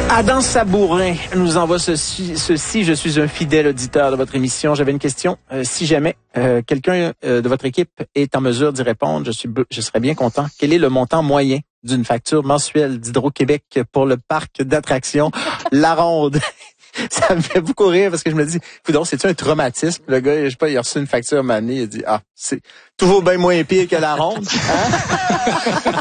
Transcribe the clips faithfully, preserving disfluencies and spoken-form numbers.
Adam Sabourin nous envoie ceci, ceci. Je suis un fidèle auditeur de votre émission. J'avais une question. Euh, si jamais euh, quelqu'un euh, de votre équipe est en mesure d'y répondre, je suis, je serais bien content. Quel est le montant moyen d'une facture mensuelle d'Hydro-Québec pour le parc d'attractions La Ronde? Ça me fait beaucoup rire parce que je me dis, coudonc, c'est-tu un traumatisme? Le gars, je sais pas, il a reçu une facture à Mané, il a dit, ah, c'est toujours bien moins pire que La Ronde. Hein?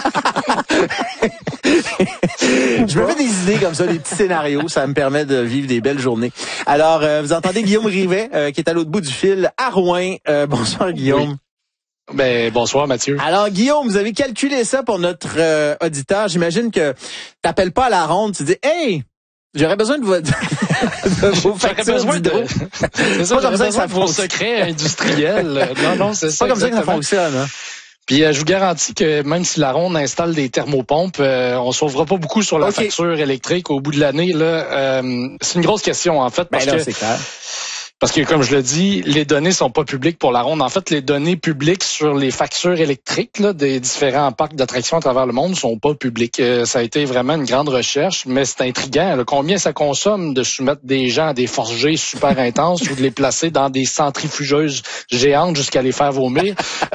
Je me fais des idées comme ça, des petits scénarios. Ça me permet de vivre des belles journées. Alors, euh, vous entendez Guillaume Rivet, euh, qui est à l'autre bout du fil, à Rouen. Euh, bonsoir, Guillaume. Oui. Ben, bonsoir, Mathieu. Alors, Guillaume, vous avez calculé ça pour notre euh, auditeur. J'imagine que t'appelles pas à La Ronde, tu dis, hey, j'aurais besoin de, votre, de vos factures besoin d'hydro. De... C'est ça, j'aurais besoin de vos secrets industriels. Non, non, c'est, c'est ça. pas comme exactement. ça que ça fonctionne, hein? Puis euh, je vous garantis que même si La Ronde installe des thermopompes, euh, on sauvera pas beaucoup sur la okay. facture électrique au bout de l'année. Là, euh, c'est une grosse question en fait parce ben là, que c'est clair. Parce que, comme je le dis, les données sont pas publiques pour La Ronde. En fait, les données publiques sur les factures électriques là, des différents parcs d'attractions à travers le monde sont pas publiques. Euh, ça a été vraiment une grande recherche, mais c'est intriguant. Là, combien ça consomme de soumettre des gens à des forgées super intenses ou de les placer dans des centrifugeuses géantes jusqu'à les faire vomir?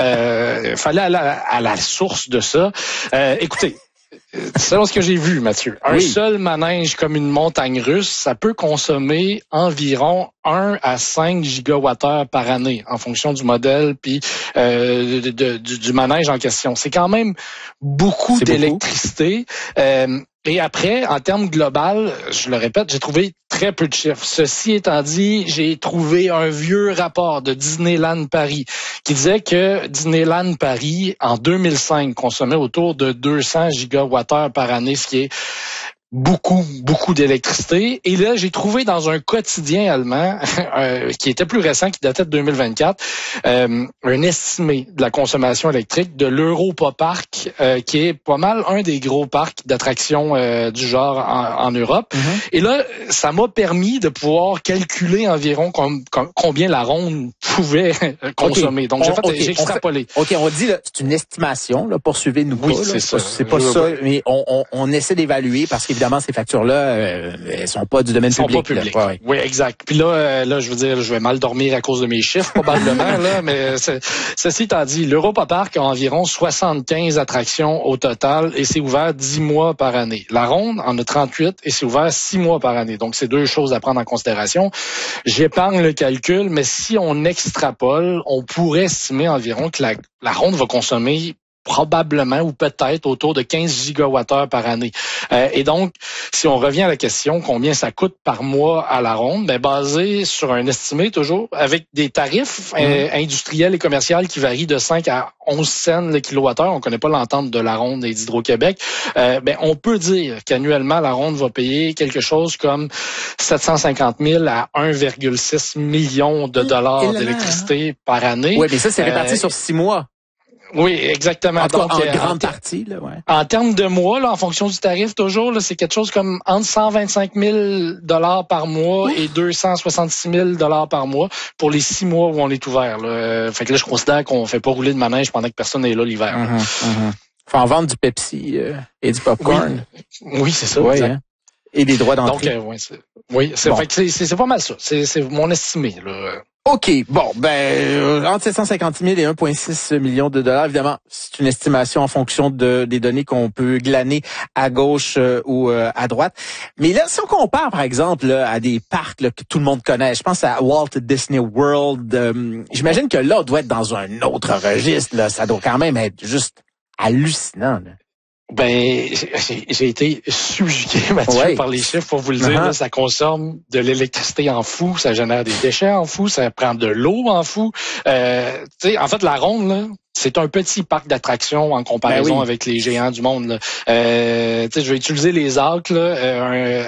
Euh, fallait aller à la, à la source de ça. Euh, écoutez, selon ce que j'ai vu, Mathieu, un oui. seul manège comme une montagne russe, ça peut consommer environ un à cinq gigawattheures par année en fonction du modèle puis euh, de, de, du, du manège en question. C'est quand même beaucoup C'est d'électricité. Beaucoup. Euh, Et après, en termes global, je le répète, j'ai trouvé très peu de chiffres. Ceci étant dit, j'ai trouvé un vieux rapport de Disneyland Paris qui disait que Disneyland Paris, en deux mille cinq, consommait autour de deux cents gigawattheures par année, ce qui est beaucoup, beaucoup d'électricité. Et là, j'ai trouvé dans un quotidien allemand, euh, qui était plus récent, qui datait de deux mille vingt-quatre, euh, un estimé de la consommation électrique de l'Europa Park, euh, qui est pas mal un des gros parcs d'attractions euh, du genre en, en Europe. Mm-hmm. Et là, ça m'a permis de pouvoir calculer environ com- com- combien La Ronde pouvait consommer. Okay. Donc, j'ai, fait, okay. j'ai extrapolé. On fait, OK, on dit, là, c'est une estimation, là, poursuivez-nous oui, pas. c'est là. ça. C'est pas je ça, mais on, on, on essaie d'évaluer parce qu'évidemment, Évidemment, ces factures-là, euh, elles sont pas du domaine sont public. Pas public. Là. Ouais, ouais. Oui, exact. Puis là, euh, là, je veux dire, je vais mal dormir à cause de mes chiffres, probablement, là, mais c'est, ceci étant dit, l'Europa Park a environ soixante-quinze attractions au total et c'est ouvert dix mois par année. La Ronde en a trente-huit et c'est ouvert six mois par année. Donc, c'est deux choses à prendre en considération. J'épargne le calcul, mais si on extrapole, on pourrait estimer environ que la, la Ronde va consommer probablement ou peut-être autour de quinze gigawattheures par année. Euh, et donc, si on revient à la question, combien ça coûte par mois à La Ronde, ben basé sur un estimé toujours, avec des tarifs mmh. euh, industriels et commerciaux qui varient de cinq à onze cents le kilowattheure. On connaît pas l'entente de La Ronde et d'Hydro-Québec. Euh, ben on peut dire qu'annuellement, La Ronde va payer quelque chose comme sept cent cinquante mille à un virgule six million de dollars d'électricité par année. Oui, mais ça, c'est réparti euh, sur six mois. Oui, exactement. En, Donc, en euh, grande en, partie, là, ouais. En termes de mois, là, en fonction du tarif, toujours, là, c'est quelque chose comme entre cent vingt-cinq mille dollars par mois Ouf. et deux cent soixante-six mille dollars par mois pour les six mois où on est ouvert. Là. Fait que là, je considère qu'on fait pas rouler de manège pendant que personne n'est là l'hiver. Mm-hmm, mm-hmm. Faut en vendre du Pepsi euh, et du popcorn. Oui, oui c'est ça. Oui, hein? Et des droits d'entrée. Donc, euh, ouais, c'est, oui, c'est, bon. fait que c'est, c'est, c'est pas mal ça. C'est, c'est mon estimé, là. OK. Bon, ben, euh, entre sept cent cinquante mille et un virgule six million de dollars, évidemment, c'est une estimation en fonction de des données qu'on peut glaner à gauche euh, ou euh, à droite. Mais là, si on compare, par exemple, là, à des parcs là, que tout le monde connaît, je pense à Walt Disney World, euh, j'imagine que là, on doit être dans un autre registre. Là, ça doit quand même être juste hallucinant. Là. Ben, j'ai, j'ai été subjugué, Mathieu, ouais. par les chiffres, pour vous le dire. Uh-huh. Là, ça consomme de l'électricité en fou, ça génère des déchets en fou, ça prend de l'eau en fou. Euh, tu sais, en fait, La Ronde, là, c'est un petit parc d'attractions en comparaison ben oui. avec les géants du monde. Là. Euh, tu sais, je vais utiliser les arcs. Là, euh, un,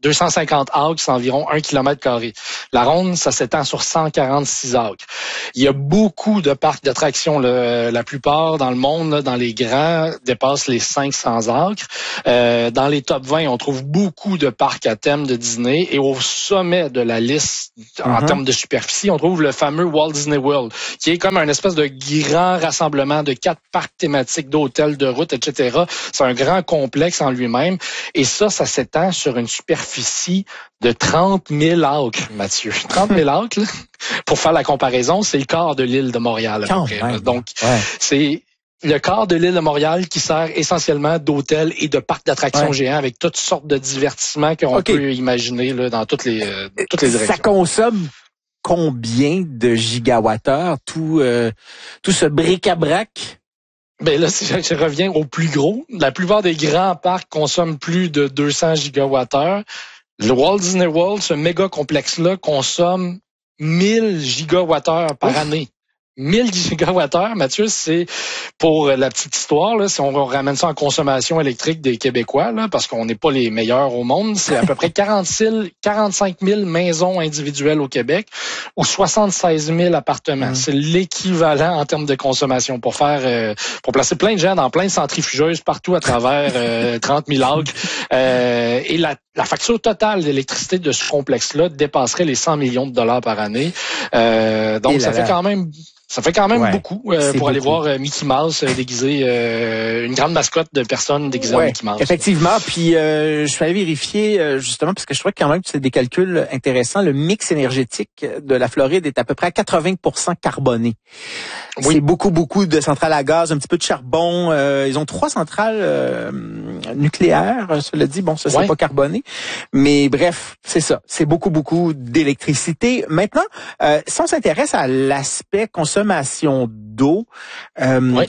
deux cent cinquante acres, c'est environ un kilomètre carré. La ronde, ça s'étend sur cent quarante-six acres. Il y a beaucoup de parcs d'attractions. Là. La plupart dans le monde, là, dans les grands, dépassent les cinq cents acres. Euh, dans les top vingt, on trouve beaucoup de parcs à thème de Disney. Et au sommet de la liste, en mm-hmm. termes de superficie, on trouve le fameux Walt Disney World, qui est comme un espèce de grand rassemblement de quatre parcs thématiques, d'hôtels, de routes, et cetera. C'est un grand complexe en lui-même. Et ça, ça s'étend sur une superficie de trente mille acres, Mathieu. trente mille acres, là, pour faire la comparaison, c'est le quart de l'île de Montréal. À peu près, donc, ouais. c'est le quart de l'île de Montréal qui sert essentiellement d'hôtels et de parcs d'attractions ouais. géants avec toutes sortes de divertissements qu'on okay. peut imaginer là, dans toutes les, euh, toutes les directions. Ça consomme combien de gigawattheures, tout, euh, tout ce bric-à-brac? Ben là, si je reviens au plus gros, la plupart des grands parcs consomment plus de deux cents gigawattheures. Le Walt Disney World, ce méga complexe-là, consomme mille gigawattheures par Ouf. année. mille gigawattheures, Mathieu, c'est pour la petite histoire, là, si on ramène ça en consommation électrique des Québécois, là, parce qu'on n'est pas les meilleurs au monde, c'est à peu près quarante-cinq mille maisons individuelles au Québec ou soixante-seize mille appartements. Mmh. C'est l'équivalent en termes de consommation pour faire, euh, pour placer plein de gens dans plein de centrifugeuses partout à travers euh, trente mille acres. Euh, et la, la facture totale d'électricité de ce complexe-là dépasserait les cent millions de dollars par année. Euh, donc, et ça là fait là. quand même... Ça fait quand même ouais, beaucoup euh, pour beaucoup. aller voir euh, Mickey Mouse euh, déguisé, euh, une grande mascotte de personnes déguisées ouais, en Mickey Mouse. Effectivement, puis euh, je suis allé vérifier euh, justement parce que je trouvais quand même que c'est des calculs intéressants. Le mix énergétique de la Floride est à peu près à quatre-vingts pour cent carboné. Oui. C'est beaucoup, beaucoup de centrales à gaz, un petit peu de charbon. Euh, ils ont trois centrales euh, nucléaires, cela dit. Bon, ça, c'est ouais. pas carboné. Mais bref, c'est ça. C'est beaucoup, beaucoup d'électricité. Maintenant, euh, si on s'intéresse à l'aspect consommation d'eau euh, oui.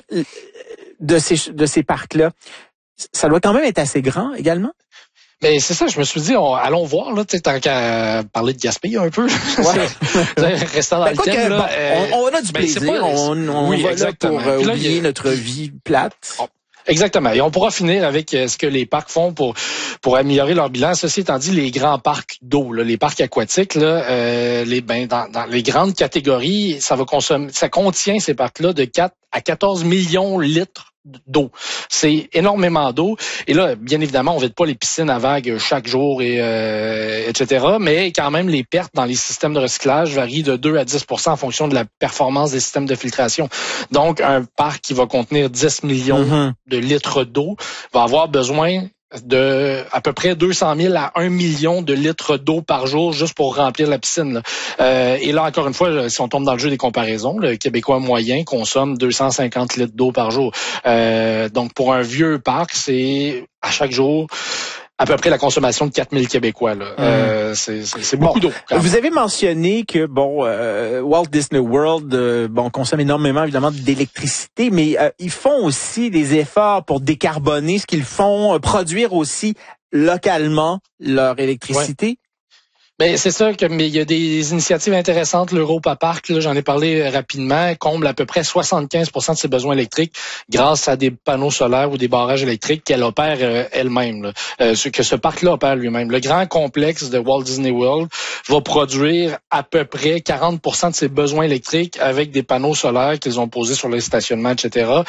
de ces, de ces parcs-là, ça doit quand même être assez grand également? Ben c'est ça, je me suis dit, on, allons voir, là, tu sais, tant qu'à parler de gaspiller un peu. Ouais. Restant dans ben, le thème, que, là. Bon, euh, on, on a du plaisir, ben, pas, on, on oui, va exactement. Là pour euh, oublier là, notre vie plate. Oh. Exactement. Et on pourra finir avec ce que les parcs font pour pour améliorer leur bilan. Ceci étant dit, les grands parcs d'eau, là, les parcs aquatiques, là, euh, les ben dans, dans les grandes catégories, ça va consommer, ça contient ces parcs-là de quatre à quatorze millions de litres d'eau. C'est énormément d'eau. Et là, bien évidemment, on vide pas les piscines à vagues chaque jour et euh, et cetera. Mais quand même, les pertes dans les systèmes de recyclage varient de deux à dix pour cent en fonction de la performance des systèmes de filtration. Donc, un parc qui va contenir dix millions mm-hmm. de litres d'eau va avoir besoin de à peu près deux cent mille à un million de litres d'eau par jour juste pour remplir la piscine. Là. Euh, et là, encore une fois, si on tombe dans le jeu des comparaisons, le Québécois moyen consomme deux cent cinquante litres d'eau par jour. Euh, donc, pour un vieux parc, c'est à chaque jour à peu près la consommation de quatre mille Québécois. Là. Mmh. Euh, c'est, c'est, c'est beaucoup bon, d'eau. Vous avez mentionné que bon, euh, Walt Disney World, euh, bon, consomme énormément évidemment d'électricité, mais euh, ils font aussi des efforts pour décarboner ce qu'ils font, euh, produire aussi localement leur électricité. Ouais. Ben c'est ça que mais il y a des initiatives intéressantes. L'Europa Park, là, j'en ai parlé rapidement, comble à peu près soixante-quinze pour cent de ses besoins électriques grâce à des panneaux solaires ou des barrages électriques qu'elle opère euh, elle-même, là. Euh, ce que ce parc-là opère lui-même. Le grand complexe de Walt Disney World va produire à peu près quarante pour cent de ses besoins électriques avec des panneaux solaires qu'ils ont posés sur les stationnements, et cetera.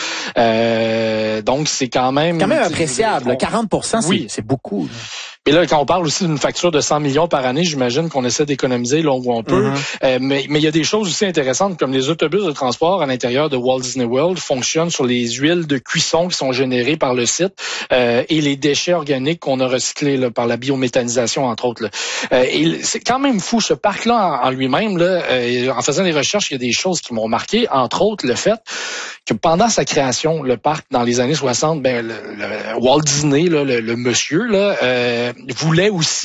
Euh, donc c'est quand même quand même appréciable. On... quarante pour cent, oui. c'est, c'est beaucoup. Là. Mais là, quand on parle aussi d'une facture de cent millions par année, j'imagine qu'on essaie d'économiser là où on peut. Mm-hmm. Euh, mais mais il y a des choses aussi intéressantes, comme les autobus de transport à l'intérieur de Walt Disney World fonctionnent sur les huiles de cuisson qui sont générées par le site euh, et les déchets organiques qu'on a recyclés là, par la biométhanisation, entre autres. Là. Euh, et c'est quand même fou, ce parc-là en, en lui-même. Là, euh, en faisant des recherches, il y a des choses qui m'ont marqué, entre autres le fait que pendant sa création, le parc, dans les années soixante, ben, le, le Walt Disney, là, le, le monsieur, là, euh, voulait aussi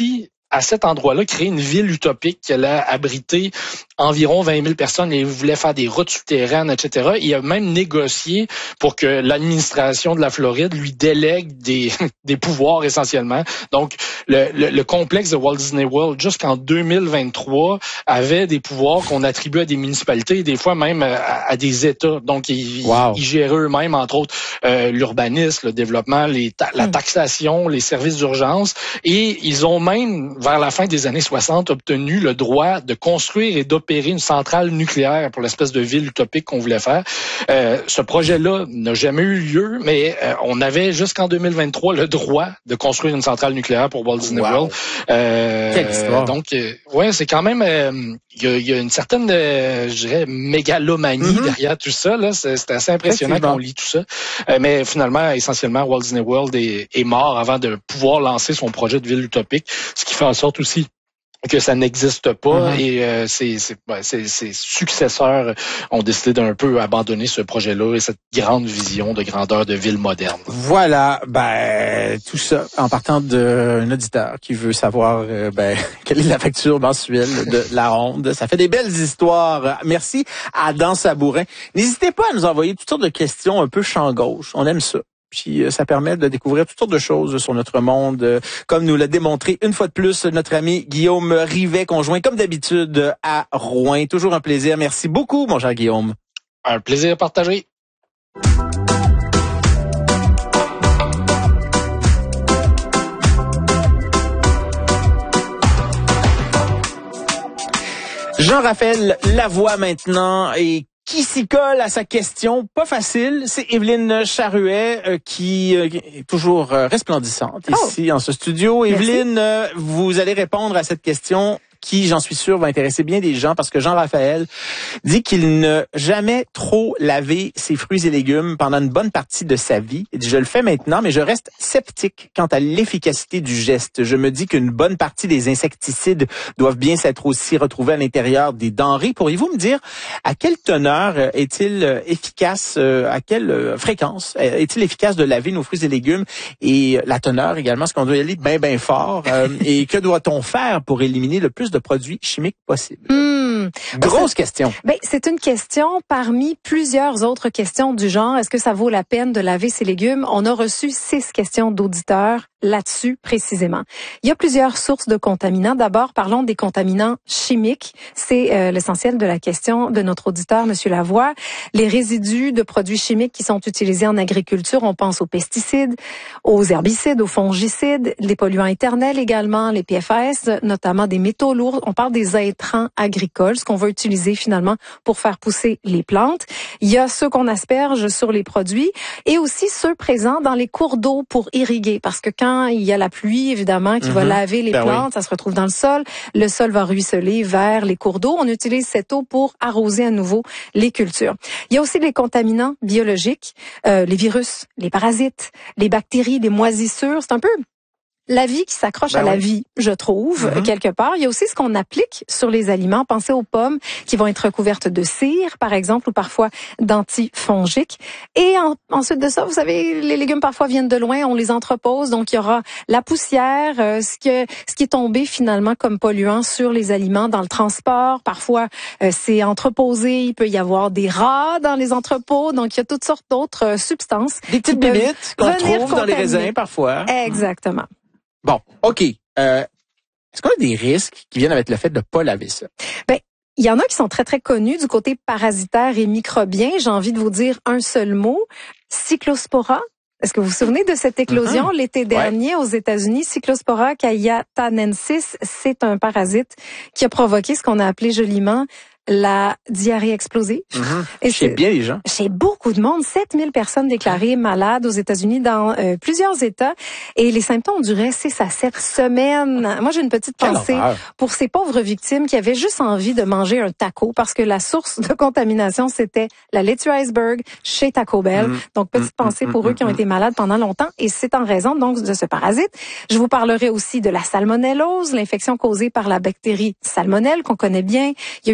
à cet endroit-là, créer une ville utopique qui allait abriter environ vingt mille personnes et il voulait faire des routes souterraines, et cetera. Il a même négocié pour que l'administration de la Floride lui délègue des, des pouvoirs essentiellement. Donc, le, le, le complexe de Walt Disney World, jusqu'en deux mille vingt-trois, avait des pouvoirs qu'on attribuait à des municipalités et des fois même à, à des États. Donc, ils, wow. ils géraient eux-mêmes, entre autres, euh, l'urbanisme, le développement, les ta- la taxation, les services d'urgence. Et ils ont même, vers la fin des années soixante, obtenu le droit de construire et d'opérer une centrale nucléaire pour l'espèce de ville utopique qu'on voulait faire. Euh, ce projet-là n'a jamais eu lieu, mais euh, on avait jusqu'en deux mille vingt-trois le droit de construire une centrale nucléaire pour Walt Disney wow. World. Euh, Quelle histoire. Donc, euh, ouais, c'est quand même, il euh, y, y a une certaine, euh, je dirais, mégalomanie mm-hmm. derrière tout ça. Là, c'est, c'est assez impressionnant quand on lit tout ça. Euh, mais finalement, essentiellement, Walt Disney World est, est mort avant de pouvoir lancer son projet de ville utopique, ce qui fait en sorte aussi que ça n'existe pas mm-hmm. et euh, ses, ses, ouais, ses, ses successeurs ont décidé d'un peu abandonner ce projet-là et cette grande vision de grandeur de ville moderne. Voilà, ben tout ça en partant d'un auditeur qui veut savoir euh, ben quelle est la facture mensuelle de la ronde. Ça fait des belles histoires. Merci à Adam Sabourin. N'hésitez pas à nous envoyer toutes sortes de questions un peu champ gauche. On aime ça. Puis ça permet de découvrir toutes sortes de choses sur notre monde, comme nous l'a démontré une fois de plus notre ami Guillaume Rivet, conjoint comme d'habitude à Rouen. Toujours un plaisir. Merci beaucoup, mon cher Guillaume. Un plaisir partagé. Jean-Raphaël Lavoie maintenant et qui s'y colle à sa question, pas facile, c'est Évelyne Charruet euh, qui euh, est toujours euh, resplendissante oh. ici en ce studio. Merci. Évelyne, euh, vous allez répondre à cette question qui, j'en suis sûr, va intéresser bien des gens parce que Jean-Raphaël dit qu'il n'a jamais trop lavé ses fruits et légumes pendant une bonne partie de sa vie. Il dit, je le fais maintenant, mais je reste sceptique quant à l'efficacité du geste. Je me dis qu'une bonne partie des insecticides doivent bien s'être aussi retrouvés à l'intérieur des denrées. Pourriez-vous me dire à quelle teneur est-il efficace, à quelle fréquence est-il efficace de laver nos fruits et légumes et la teneur également, est-ce qu'on doit y aller bien, bien fort et que doit-on faire pour éliminer le plus de produits chimiques possibles? Mmh. Grosse question. Ben, c'est une question parmi plusieurs autres questions du genre. Est-ce que ça vaut la peine de laver ses légumes? On a reçu six questions d'auditeurs là-dessus précisément. Il y a plusieurs sources de contaminants. D'abord, parlons des contaminants chimiques. C'est euh, l'essentiel de la question de notre auditeur, Monsieur Lavoie. Les résidus de produits chimiques qui sont utilisés en agriculture, on pense aux pesticides, aux herbicides, aux fongicides, les polluants éternels également, les P F A S, notamment des métaux lourds. On parle des intrants agricoles, ce qu'on va utiliser finalement pour faire pousser les plantes. Il y a ceux qu'on asperge sur les produits et aussi ceux présents dans les cours d'eau pour irriguer, parce que quand il y a la pluie, évidemment, qui mm-hmm. va laver les ben plantes, oui. ça se retrouve dans le sol. Le sol va ruisseler vers les cours d'eau. On utilise cette eau pour arroser à nouveau les cultures. Il y a aussi les contaminants biologiques, euh, les virus, les parasites, les bactéries, les moisissures. C'est un peu la vie qui s'accroche ben à oui. la vie, je trouve, mm-hmm. quelque part. Il y a aussi ce qu'on applique sur les aliments. Pensez aux pommes qui vont être recouvertes de cire, par exemple, ou parfois d'antifongiques. Et en, ensuite de ça, vous savez, les légumes parfois viennent de loin, on les entrepose, donc il y aura la poussière, euh, ce, que, ce qui est tombé finalement comme polluant sur les aliments dans le transport. Parfois, euh, c'est entreposé, il peut y avoir des rats dans les entrepôts, donc il y a toutes sortes d'autres euh, substances. Des petites bébites qu'on trouve dans les raisins parfois. Exactement. Bon, OK. Euh, est-ce qu'on a des risques qui viennent avec le fait de ne pas laver ça? Ben, il y en a qui sont très, très connus du côté parasitaire et microbien. J'ai envie de vous dire un seul mot. Cyclospora. Est-ce que vous vous souvenez de cette éclosion mm-hmm. l'été dernier ouais. aux États-Unis? Cyclospora cayatanensis, c'est un parasite qui a provoqué ce qu'on a appelé joliment la diarrhée explosive. Mm-hmm. Et chez bien les gens. Chez beaucoup de monde. sept mille personnes déclarées malades aux États-Unis dans euh, plusieurs États. Et les symptômes duraient six à sept semaines. Moi, j'ai une petite Quelle pensée horreur. pour ces pauvres victimes qui avaient juste envie de manger un taco parce que la source de contamination, c'était la laitue iceberg chez Taco Bell. Mm-hmm. Donc, petite mm-hmm. pensée pour mm-hmm. eux qui ont été malades pendant longtemps. Et c'est en raison, donc, de ce parasite. Je vous parlerai aussi de la salmonellose, l'infection causée par la bactérie salmonelle qu'on connaît bien. Il y a eu des cas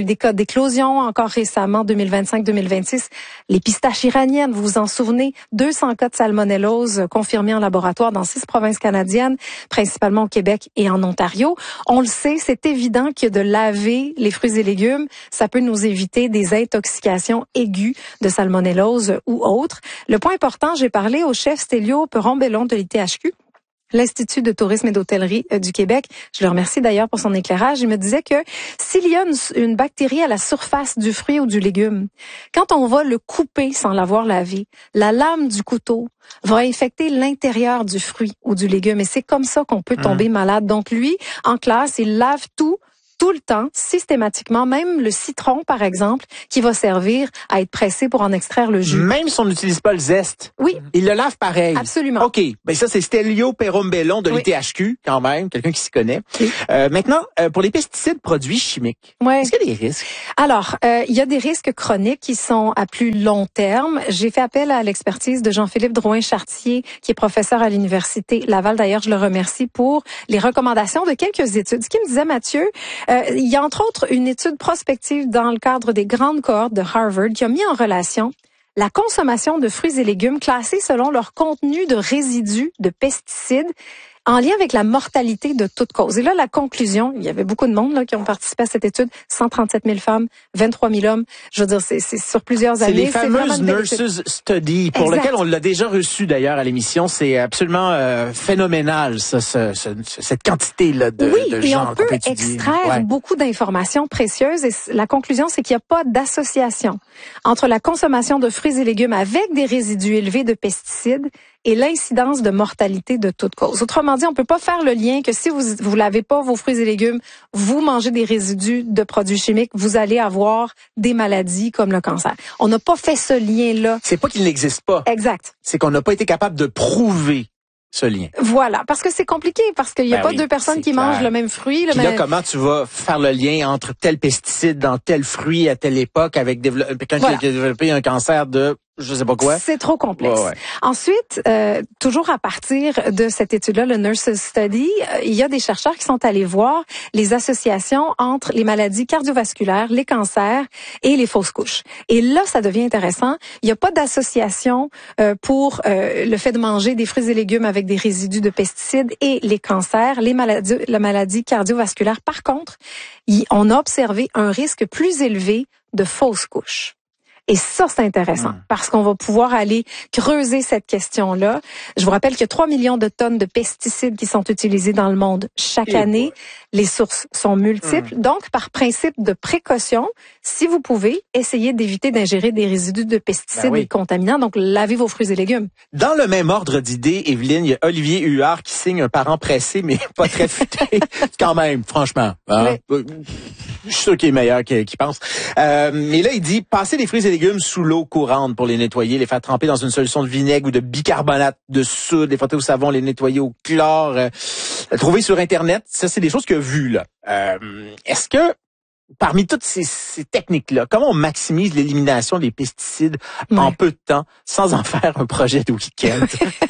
d'éclosion. Encore récemment, deux mille vingt-cinq deux mille vingt-six, les pistaches iraniennes, vous vous en souvenez, deux cents cas de salmonellose confirmés en laboratoire dans six provinces canadiennes, principalement au Québec et en Ontario. On le sait, c'est évident que de laver les fruits et légumes, ça peut nous éviter des intoxications aiguës de salmonellose ou autres. Le point important, j'ai parlé au chef Stélio Perron-Bellon de l'I T H Q, l'Institut de tourisme et d'hôtellerie du Québec. Je le remercie d'ailleurs pour son éclairage. Il me disait que s'il y a une, une bactérie à la surface du fruit ou du légume, quand on va le couper sans l'avoir lavé, la lame du couteau va infecter l'intérieur du fruit ou du légume. Et c'est comme ça qu'on peut tomber mmh. malade. Donc lui, en classe, il lave tout, tout le temps, systématiquement, même le citron, par exemple, qui va servir à être pressé pour en extraire le jus. Même si on n'utilise pas le zeste? Oui. Il le lave pareil? Absolument. OK. Ben ça, c'est Stélio Perron-Bellon de oui. l'I T H Q, quand même, quelqu'un qui s'y connaît. Oui. Euh, maintenant, euh, pour les pesticides produits chimiques, ouais. est-ce qu'il y a des risques? Alors, euh, il y a des risques chroniques qui sont à plus long terme. J'ai fait appel à l'expertise de Jean-Philippe Drouin-Chartier, qui est professeur à l'Université Laval. D'ailleurs, je le remercie pour les recommandations de quelques études. Ce qu'il me disait, Mathieu, Euh, il y a entre autres une étude prospective dans le cadre des grandes cohortes de Harvard qui a mis en relation la consommation de fruits et légumes classés selon leur contenu de résidus de pesticides en lien avec la mortalité de toute cause. Et là, la conclusion, il y avait beaucoup de monde là, qui ont participé à cette étude, cent trente-sept mille femmes, vingt-trois mille hommes. Je veux dire, c'est, c'est sur plusieurs c'est années. Les fameuses Nurses Study, pour exact. lequel on l'a déjà reçu d'ailleurs à l'émission. C'est absolument euh, phénoménal, ça, ce, ce, cette quantité-là de, oui, de et gens on peut qu'on peut étudier. extraire ouais. beaucoup d'informations précieuses. Et la conclusion, c'est qu'il n'y a pas d'association entre la consommation de fruits et légumes avec des résidus élevés de pesticides et l'incidence de mortalité de toute cause. Autrement dit, on peut pas faire le lien que si vous vous lavez pas vos fruits et légumes, vous mangez des résidus de produits chimiques, vous allez avoir des maladies comme le cancer. On n'a pas fait ce lien-là. C'est pas qu'il n'existe pas. Exact. C'est qu'on n'a pas été capable de prouver ce lien. Voilà, parce que c'est compliqué, parce qu'il n'y a ben pas oui, deux personnes qui clair. mangent le même fruit. Le Puis même... là, comment tu vas faire le lien entre tel pesticide dans tel fruit à telle époque avec dévelop... quelqu'un voilà. qui a développé un cancer de je sais pas quoi. C'est trop complexe. Ouais, ouais. Ensuite, euh, toujours à partir de cette étude-là, le Nurses Study, euh, il y a des chercheurs qui sont allés voir les associations entre les maladies cardiovasculaires, les cancers et les fausses couches. Et là, ça devient intéressant. Il n'y a pas d'association euh, pour euh, le fait de manger des fruits et légumes avec des résidus de pesticides et les cancers, les maladies, la maladie cardiovasculaire. Par contre, y, on a observé un risque plus élevé de fausses couches. Et ça, c'est intéressant mmh. parce qu'on va pouvoir aller creuser cette question-là. Je vous rappelle qu'il y a trois millions de tonnes de pesticides qui sont utilisés dans le monde chaque Et année. Ouais. Les sources sont multiples. Mmh. Donc, par principe de précaution, si vous pouvez, essayez d'éviter d'ingérer des résidus de pesticides ben oui. et contaminants. Donc, lavez vos fruits et légumes. Dans le même ordre d'idées, Evelyne, il y a Olivier Huard qui signe un parent pressé, mais pas très futé. Quand même, franchement. Hein? Oui. Je suis sûr qu'il est meilleur qu'il pense. Euh, mais là, il dit, passer les fruits et légumes sous l'eau courante pour les nettoyer, les faire tremper dans une solution de vinaigre ou de bicarbonate de soude, les frotter au savon, les nettoyer au chlore, euh, trouver sur Internet. Ça, c'est des choses qu'il a vues, là. Euh, est-ce que, parmi toutes ces, ces techniques-là, comment on maximise l'élimination des pesticides ouais. en peu de temps sans en faire un projet de week-end?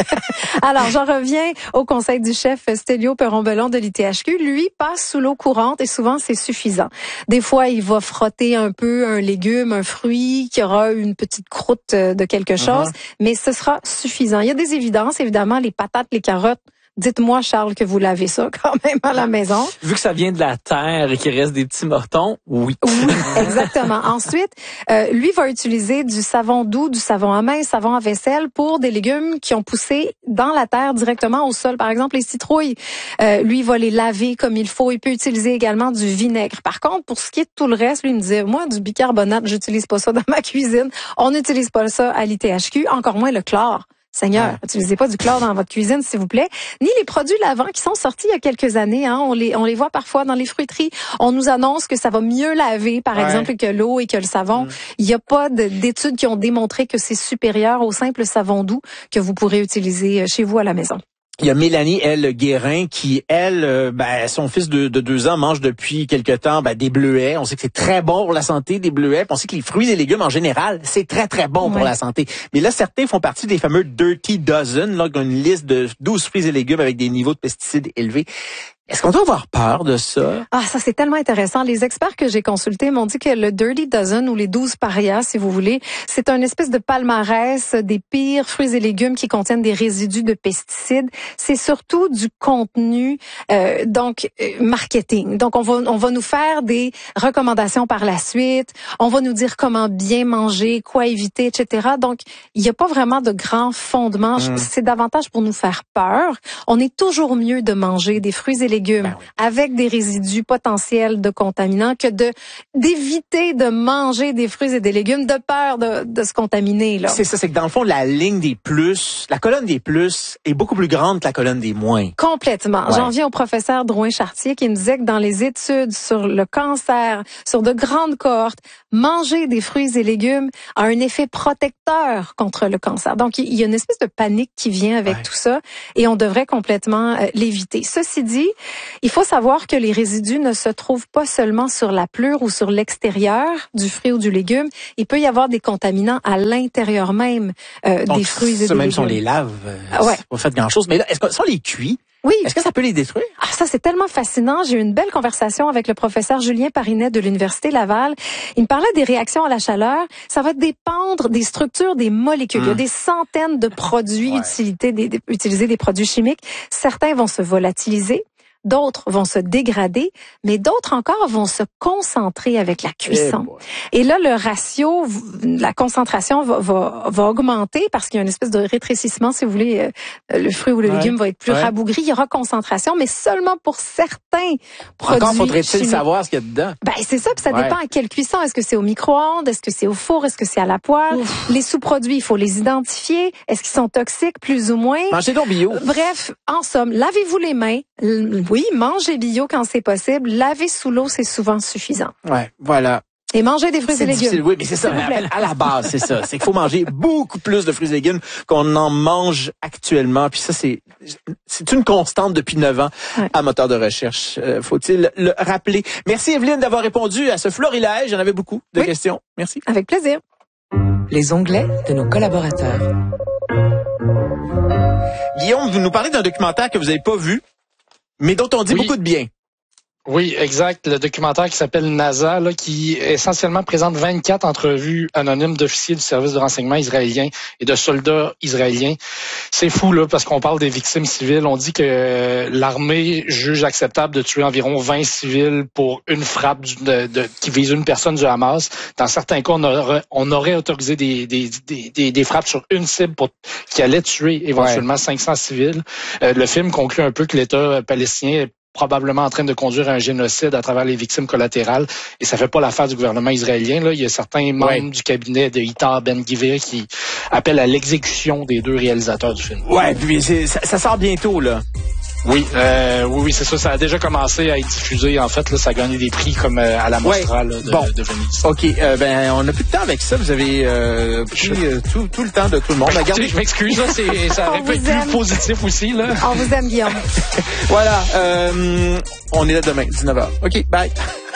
Alors, j'en reviens au conseil du chef Stélio Perron-Bellon de l'I T H Q. Lui passe sous l'eau courante et souvent, c'est suffisant. Des fois, il va frotter un peu un légume, un fruit qui aura une petite croûte de quelque chose, uh-huh. mais ce sera suffisant. Il y a des évidences, évidemment, les patates, les carottes. Dites-moi, Charles, que vous lavez ça quand même à la maison. Vu que ça vient de la terre et qu'il reste des petits mortons, oui. Oui, exactement. Ensuite, euh, lui va utiliser du savon doux, du savon à main, savon à vaisselle pour des légumes qui ont poussé dans la terre directement au sol. Par exemple, les citrouilles, euh, lui il va les laver comme il faut. Il peut utiliser également du vinaigre. Par contre, pour ce qui est de tout le reste, lui il me disait, moi, du bicarbonate, j'utilise pas ça dans ma cuisine. On n'utilise pas ça à l'I T H Q, encore moins le chlore. Seigneur, ouais. Utilisez pas du chlore dans votre cuisine, s'il vous plaît. Ni les produits lavants qui sont sortis il y a quelques années. Hein. On les, on les voit parfois dans les fruiteries. On nous annonce que ça va mieux laver, par ouais. exemple, que l'eau et que le savon. Mm. Il n'y a pas de, d'études qui ont démontré que c'est supérieur au simple savon doux que vous pourrez utiliser chez vous à la maison. Il y a Mélanie, elle, Guérin, qui, elle, euh, ben, son fils de, de deux ans mange depuis quelque temps ben, des bleuets. On sait que c'est très bon pour la santé, des bleuets. On sait que les fruits et légumes, en général, c'est très, très bon ouais. pour la santé. Mais là, certains font partie des fameux Dirty Dozen, là, une liste de douze fruits et légumes avec des niveaux de pesticides élevés. Est-ce qu'on doit avoir peur de ça? Ah, ça, c'est tellement intéressant. Les experts que j'ai consultés m'ont dit que le Dirty Dozen ou les douze parias, si vous voulez, c'est un espèce de palmarès des pires fruits et légumes qui contiennent des résidus de pesticides. C'est surtout du contenu, euh, donc, euh, marketing. Donc, on va, on va nous faire des recommandations par la suite. On va nous dire comment bien manger, quoi éviter, et cetera. Donc, il n'y a pas vraiment de grand fondement. Mmh. C'est davantage pour nous faire peur. On est toujours mieux de manger des fruits et légumes Ben oui. avec des résidus potentiels de contaminants que de d'éviter de manger des fruits et des légumes de peur de, de se contaminer. Là. C'est ça, c'est que dans le fond, la ligne des plus, la colonne des plus est beaucoup plus grande que la colonne des moins. Complètement. Ouais. J'en viens au professeur Drouin-Chartier qui me disait que dans les études sur le cancer, sur de grandes cohortes, manger des fruits et légumes a un effet protecteur contre le cancer. Donc, il y a une espèce de panique qui vient avec ouais. tout ça et on devrait complètement euh, l'éviter. Ceci dit, il faut savoir que les résidus ne se trouvent pas seulement sur la pleure ou sur l'extérieur du fruit ou du légume. Il peut y avoir des contaminants à l'intérieur même euh, Donc, des fruits et des légumes. Même si on les lave, euh, ouais. c'est pas fait grand-chose. Mais là, est-ce que si on les cuit, oui. Est-ce que ça peut les détruire? Ah, ça, c'est tellement fascinant. J'ai eu une belle conversation avec le professeur Julien Parinet de l'Université Laval. Il me parlait des réactions à la chaleur. Ça va dépendre des structures des molécules. Mmh. Il y a des centaines de produits ouais. utilisés, des, des, utiliser des produits chimiques. Certains vont se volatiliser. D'autres vont se dégrader, mais d'autres encore vont se concentrer avec la cuisson. Et, Et là, le ratio, la concentration va, va, va augmenter parce qu'il y a une espèce de rétrécissement, si vous voulez. Le fruit ou le ouais. légume va être plus ouais. rabougri. Il y aura concentration, mais seulement pour certains produits. Encore faudrait-il chimiques. savoir ce qu'il y a dedans. Ben c'est ça, puis ça ouais. dépend à quelle cuisson. Est-ce que c'est au micro-ondes? Est-ce que c'est au four? Est-ce que c'est à la poêle? Ouf. Les sous-produits, il faut les identifier. Est-ce qu'ils sont toxiques, plus ou moins? Mangez donc bio. Bref, en somme, lavez-vous les mains. Oui, mangez bio quand c'est possible. Laver sous l'eau, c'est souvent suffisant. Ouais, voilà. Et manger des fruits et légumes. Difficile. Oui, mais c'est ça. À la base, c'est ça. C'est qu'il faut manger beaucoup plus de fruits et légumes qu'on en mange actuellement. Puis ça, c'est c'est une constante depuis neuf ans ouais. à Moteur de recherche. Euh, faut-il le rappeler. Merci Evelyne d'avoir répondu à ce florilège. J'en avais beaucoup de oui. questions. Merci. Avec plaisir. Les onglets de nos collaborateurs. Guillaume, vous nous parlez d'un documentaire que vous n'avez pas vu, mais dont on dit oui. beaucoup de bien. Oui, exact. Le documentaire qui s'appelle NASA, là, qui essentiellement présente vingt-quatre entrevues anonymes d'officiers du service de renseignement israélien et de soldats israéliens. C'est fou, là, parce qu'on parle des victimes civiles. On dit que l'armée juge acceptable de tuer environ vingt civils pour une frappe de, de, qui vise une personne du Hamas. Dans certains cas, on aurait, on aurait autorisé des, des, des, des frappes sur une cible pour, qui allait tuer éventuellement ouais. cinq cents civils. Euh, le film conclut un peu que l'État palestinien est probablement en train de conduire un génocide à travers les victimes collatérales. Et ça fait pas l'affaire du gouvernement israélien. Là. Il y a certains membres ouais. du cabinet de Itamar Ben-Gvir qui appellent à l'exécution des deux réalisateurs du film. Ouais, puis c'est, ça, ça sort bientôt, là. Oui, euh, oui, oui, c'est ça. Ça a déjà commencé à être diffusé. En fait, là, ça a gagné des prix comme euh, à la Mostra ouais. là, de, bon. de Venise. Ok, euh, ben on n'a plus de temps avec ça. Vous avez euh, pris euh, tout, tout le temps de tout le monde. Ben, écoutez, je m'excuse, là, c'est, ça aurait pu être plus positif aussi. Là. On vous aime, Guillaume. Voilà, euh, on est là demain, dix-neuf heures. Ok, bye.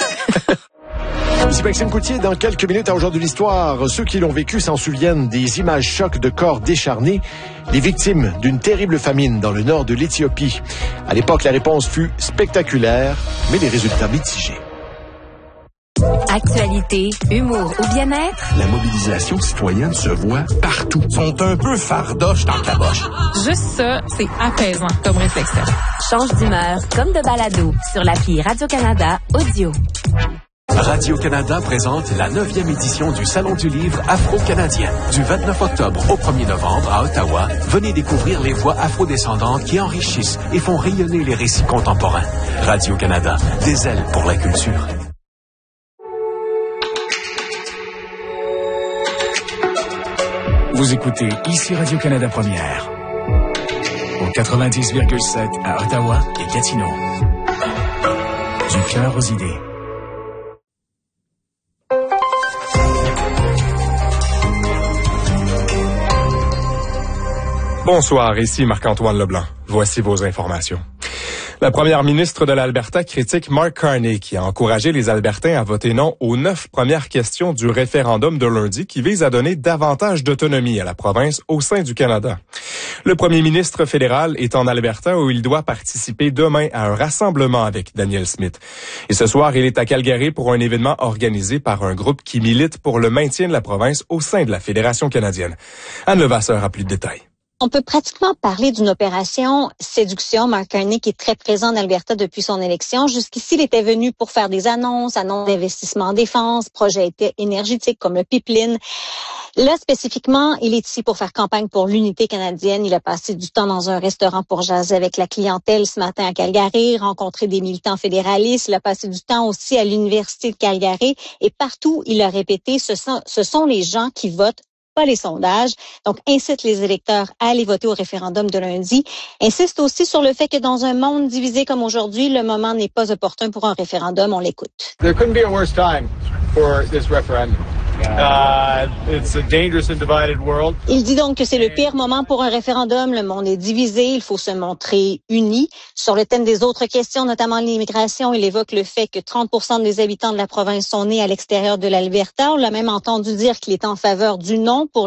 Ici Maxime Coutier, dans quelques minutes à Aujourd'hui l'Histoire. Ceux qui l'ont vécu s'en souviennent des images chocs de corps décharnés, les victimes d'une terrible famine dans le nord de l'Éthiopie. À l'époque, la réponse fut spectaculaire, mais les résultats mitigés. Actualité, humour ou bien-être, la mobilisation citoyenne se voit partout. Ils sont un peu fardoches dans le caboche. Juste ça, c'est apaisant comme réflexion. Change d'humeur comme de balado sur l'appli Radio-Canada Audio. Radio-Canada présente la neuvième édition du Salon du livre afro-canadien. Du vingt-neuf octobre au premier novembre à Ottawa, venez découvrir les voix afrodescendantes qui enrichissent et font rayonner les récits contemporains. Radio-Canada, des ailes pour la culture. Vous écoutez ici Radio-Canada Première, au quatre-vingt-dix virgule sept à Ottawa et Gatineau. Du cœur aux idées. Bonsoir, ici Marc-Antoine Leblanc. Voici vos informations. La première ministre de l'Alberta critique Mark Carney, qui a encouragé les Albertains à voter non aux neuf premières questions du référendum de lundi qui vise à donner davantage d'autonomie à la province au sein du Canada. Le premier ministre fédéral est en Alberta où il doit participer demain à un rassemblement avec Danielle Smith. Et ce soir, il est à Calgary pour un événement organisé par un groupe qui milite pour le maintien de la province au sein de la Fédération canadienne. Anne Levasseur a plus de détails. On peut pratiquement parler d'une opération séduction. Mark Carney, qui est très présent en Alberta depuis son élection. Jusqu'ici, il était venu pour faire des annonces, annonces d'investissement en défense, projets énergétiques comme le pipeline. Là, spécifiquement, il est ici pour faire campagne pour l'unité canadienne. Il a passé du temps dans un restaurant pour jaser avec la clientèle ce matin à Calgary, rencontrer des militants fédéralistes. Il a passé du temps aussi à l'Université de Calgary. Et partout, il a répété, ce sont, ce sont les gens qui votent, pas les sondages. Donc, incite les électeurs à aller voter au référendum de lundi. Insiste aussi sur le fait que dans un monde divisé comme aujourd'hui, le moment n'est pas opportun pour un référendum. On l'écoute. There couldn't be a worse time for this referendum. Uh, it's a dangerous and divided world. Il dit donc que c'est le pire moment pour un référendum. Le monde est divisé. Il faut se montrer uni. Sur le thème des autres questions, notamment l'immigration, il évoque le fait que trente pour cent des habitants de la province sont nés à l'extérieur de l'Alberta. On l'a même entendu dire qu'il est en faveur du non pour